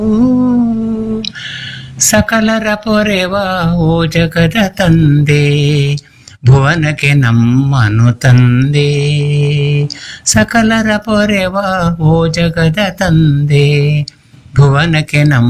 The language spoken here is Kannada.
ಸಕಲರ ಪೊರೆವ ಓ ಜಗದ ತಂದೆ, ಭುವನಕ್ಕೆ ನಮ್ಮನು ತಂದೆ. ಸಕಲರ ಪೊರೆವ ಓ ಜಗದ ತಂದೆ, ಭುವನಕ್ಕೆ ನಮ್ಮ